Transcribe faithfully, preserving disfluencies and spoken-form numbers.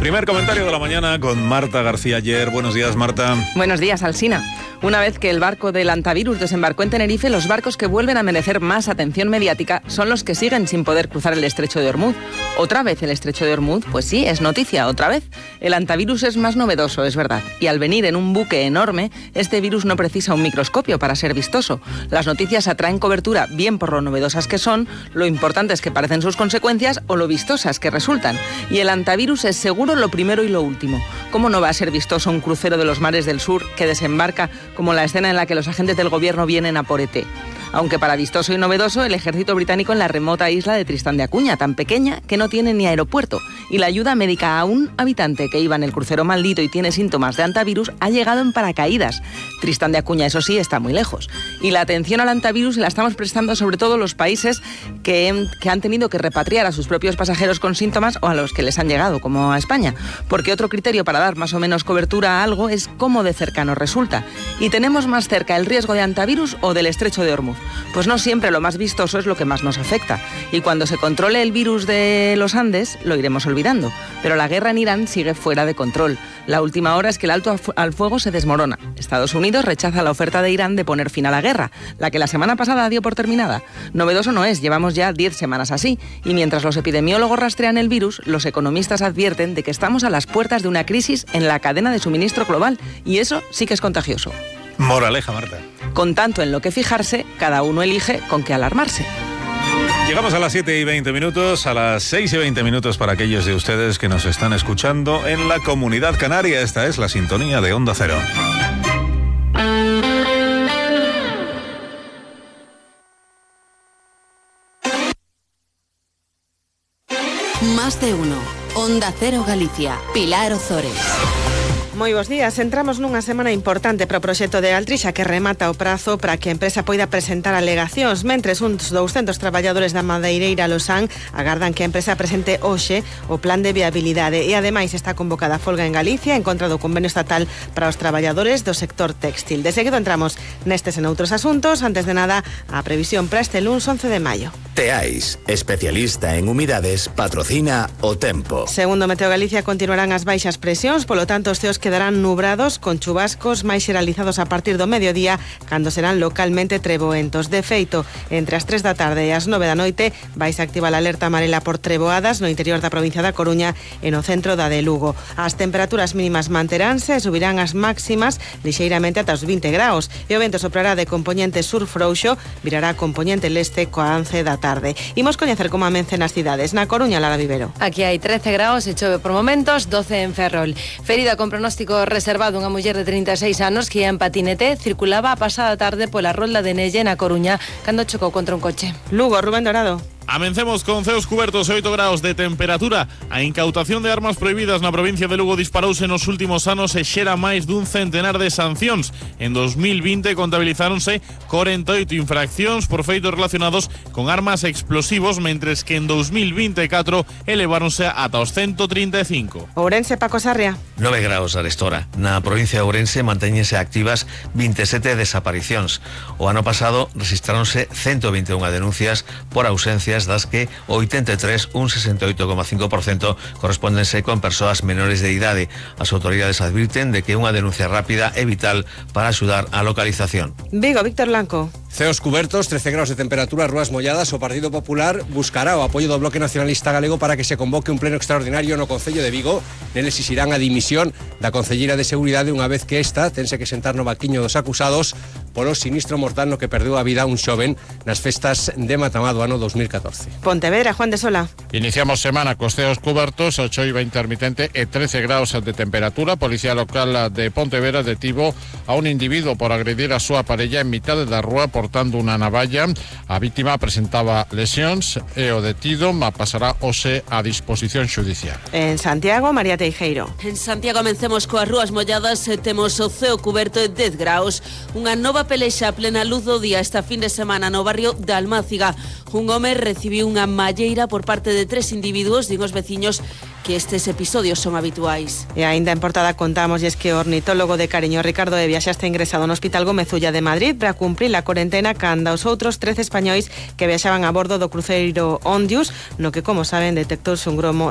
Primer comentario de la mañana con Marta García Ayer. Buenos días, Marta. Buenos días, Alsina. Una vez que el barco del Antavirus desembarcó en Tenerife, los barcos que vuelven a merecer más atención mediática son los que siguen sin poder cruzar el estrecho de Ormuz. ¿Otra vez el estrecho de Ormuz? Pues sí, es noticia, otra vez. El Antavirus es más novedoso, es verdad. Y al venir en un buque enorme, este virus no precisa un microscopio para ser vistoso. Las noticias atraen cobertura bien por lo novedosas que son, lo importante es que parecen sus consecuencias o lo vistosas que resultan. Y el Antavirus es seguro lo primero y lo último. ¿Cómo no va a ser vistoso un crucero de los mares del sur que desembarca como la escena en la que los agentes del gobierno vienen a por E T? Aunque para vistoso y novedoso, el ejército británico en la remota isla de Tristán de Acuña, tan pequeña que no tiene ni aeropuerto, y la ayuda médica a un habitante que iba en el crucero maldito y tiene síntomas de antavirus ha llegado en paracaídas. Tristán de Acuña, eso sí, está muy lejos. Y la atención al antavirus la estamos prestando sobre todo los países que, que han tenido que repatriar a sus propios pasajeros con síntomas o a los que les han llegado, como a España. Porque otro criterio para dar más o menos cobertura a algo es cómo de cercano resulta. ¿Y tenemos más cerca el riesgo de antavirus o del estrecho de Ormuz? Pues no siempre lo más vistoso es lo que más nos afecta. Y cuando se controle el virus de los Andes, lo iremos olvidando. Pero la guerra en Irán sigue fuera de control. La última hora es que el alto al fuego se desmorona. Estados Unidos rechaza la oferta de Irán de poner fin a la guerra, la que la semana pasada dio por terminada. Novedoso no es, llevamos ya diez semanas así. Y mientras los epidemiólogos rastrean el virus, los economistas advierten de que estamos a las puertas de una crisis en la cadena de suministro global. Y eso sí que es contagioso. Moraleja, Marta. Con tanto en lo que fijarse, cada uno elige con qué alarmarse. Llegamos a las siete y veinte minutos, a las seis y veinte minutos para aquellos de ustedes que nos están escuchando en la Comunidad Canaria. Esta es la sintonía de Onda Cero. Más de uno. Onda Cero Galicia. Pilar Ozores. Moi bons días. Entramos nunha semana importante para o proxecto de Altrixa que remata o prazo para que a empresa poida presentar alegacións, mentres uns douscentos traballadores da madeireira Losán agardan que a empresa presente hoxe o plan de viabilidade e ademais está convocada a folga en Galicia en contra do convenio estatal para os traballadores do sector textil. De seguido entramos nestes en outros asuntos. Antes de nada, a previsión para este luns once de maio. Teais, especialista en humidades, patrocina o tempo. Segundo Meteo Galicia, continuarán as baixas presións, polo tanto os ceos quedarán nubrados con chubascos máis xeralizados a partir do mediodía, cando serán localmente treboentos. De feito, entre as tres da tarde e as nove da noite vais a activar a alerta amarela por treboadas no interior da provincia da Coruña e no centro da de Lugo. As temperaturas mínimas manteránse e subirán as máximas lixeiramente ata os vinte graus e o vento soprará de componente sur frouxo, virará a componente leste coa once da tarde. Imos coñecer como amencen as cidades. Na Coruña, Lara Vivero. Aquí hai trece graus e chove por momentos, doce en Ferrol. Ferida con pronóstico reservado unha muller de trinta e seis anos que ia en patinete, circulaba a pasada tarde pola rolda de Nelle na Coruña cando chocou contra un coche. Lugo, Rubén Dorado. Amencemos con ceos cubertos e oito graus de temperatura. A incautación de armas prohibidas na provincia de Lugo disparouse nos últimos anos e xera máis dun centenar de sancións. En dos mil vinte contabilizáronse corenta e oito infraccións por feitos relacionados con armas explosivos, mentres que en dos mil vinte e catro eleváronse ata os ciento trinta e cinco. Ourense, Paco Sarria. nove graus arestora. Na provincia de Ourense mantéñense activas vinte e sete desaparicións. O ano pasado rexistráronse ciento vinte e unha denuncias por ausencia, das que oitenta e tres, un sesenta e oito coma cinco por cento, correspóndense con persoas menores de idade. As autoridades advirten de que unha denuncia rápida é vital para axudar á localización. Vigo, Víctor Blanco. Ceos cubertos, trece graus de temperatura, rúas molladas. O Partido Popular buscará o apoio do Bloque Nacionalista Galego para que se convoque un pleno extraordinario no Concello de Vigo. Nel exixirán a dimisión da concelleira de Seguridade unha vez que esta tense que sentar no banquiño dos acusados polo sinistro mortal no que perdeu a vida un xoven nas festas de Matamado ano dos mil catorce. Pontevedra, Juan de Sola. Iniciamos semana cos ceos cubertos, a choiva intermitente e trece graus de temperatura. Policía local de Pontevedra detivo a un individuo por agredir a súa parella en mitad da rúa portando unha navalla. A vítima presentaba lesións e o detido pasará hoxe a disposición xudicial. En Santiago, María Teijeiro. En Santiago amencemos coas rúas molladas e temos o ceo cuberto de dez graus. Unha nova pelexa a plena luz do día esta fin de semana no barrio de Almáciga. Un home recibiu unha malleira por parte de tres individuos, din os veciños que estes episodios son habituais. E aínda en portada contamos es que o ornitólogo de Cariño, Ricardo Evia, xa está ingresado no Hospital Gómez Ulla de Madrid para cumprir a cuarentena canda os outros trece españois que viaxaban a bordo do cruceiro Ondius, no que, como saben, detectouse un gromo